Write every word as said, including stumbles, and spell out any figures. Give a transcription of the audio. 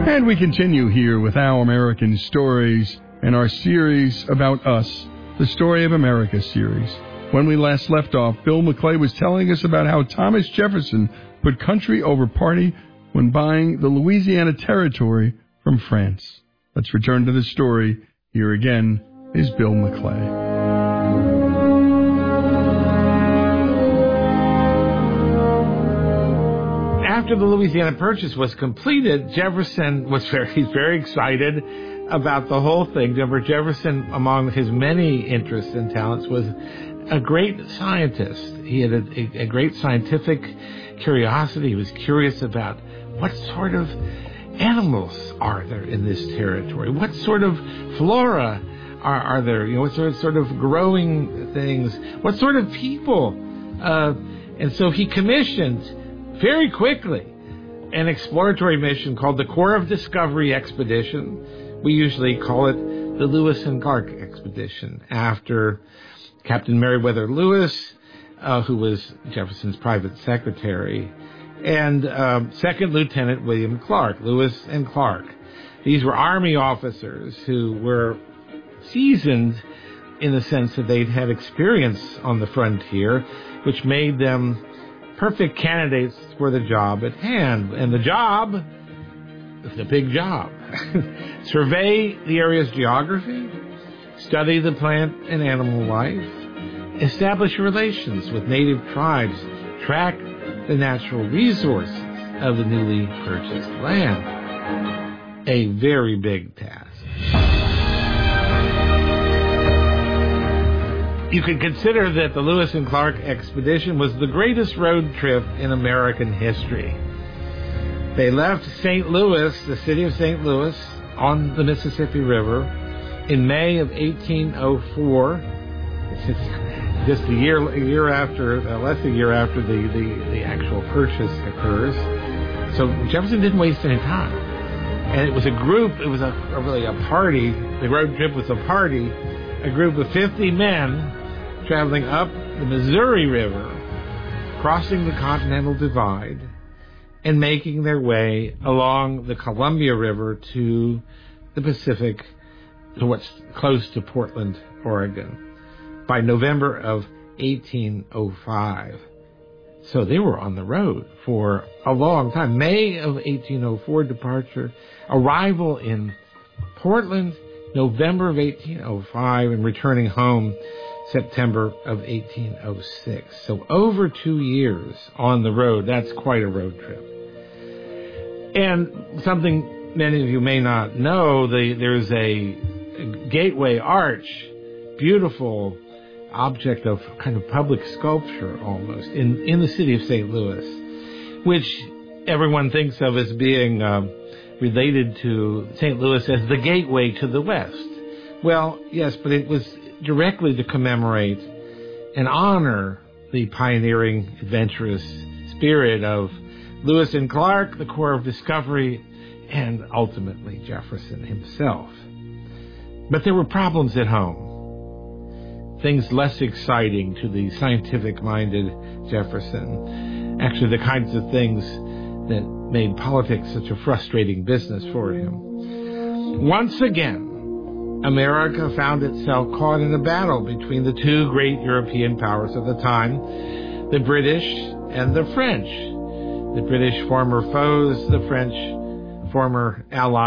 And we continue here with Our American Stories and our series about us, the Story of America series. When we last left off, Bill McClay was telling us about how Thomas Jefferson put country over party when buying the Louisiana Territory from France. Let's return to the story. Here again is Bill McClay. After the Louisiana Purchase was completed, Jefferson was very, he's very excited about the whole thing. Remember, Jefferson, among his many interests and talents, was a great scientist. He had a, a great scientific curiosity. He was curious about what sort of animals are there in this territory? What sort of flora are, are there? You know, what sort of, sort of growing things? What sort of people? Uh, and so he commissioned very quickly an exploratory mission called the Corps of Discovery Expedition. We usually call it the Lewis and Clark Expedition, after Captain Meriwether Lewis, uh, who was Jefferson's private secretary, and um, Second Lieutenant William Clark, Lewis and Clark. These were Army officers who were seasoned in the sense that they'd had experience on the frontier, which made them perfect candidates for the job at hand. And the job, the big job, survey the area's geography, study the plant and animal life, establish relations with native tribes, track the natural resources of the newly purchased land. A very big task. You could consider that the Lewis and Clark expedition was the greatest road trip in American history. They left Saint Louis, the city of Saint Louis, on the Mississippi River in May of eighteen oh four. It's just a year, a year after, uh, less than a year after the, the, the actual purchase occurs. So Jefferson didn't waste any time. And it was a group, it was a, a really a party. The road trip was a party. A group of fifty men traveling up the Missouri River, crossing the Continental Divide, and making their way along the Columbia River to the Pacific, to what's close to Portland, Oregon, by November of eighteen oh five. So they were on the road for a long time. May of eighteen oh four departure, arrival in Portland, November of eighteen oh five, and returning home September of eighteen oh six. So over two years on the road. That's quite a road trip. And something many of you may not know, the, there's a, a gateway arch, beautiful object of kind of public sculpture almost, in, in the city of Saint Louis, which everyone thinks of as being um, related to Saint Louis as the gateway to the West. Well, yes, but it was directly to commemorate and honor the pioneering, adventurous spirit of Lewis and Clark, the Corps of Discovery, and ultimately Jefferson himself. But there were problems at home, things less exciting to the scientific-minded Jefferson, actually the kinds of things that made politics such a frustrating business for him. Once again, America found itself caught in a battle between the two great European powers of the time, the British and the French. The British former foes, the French former allies.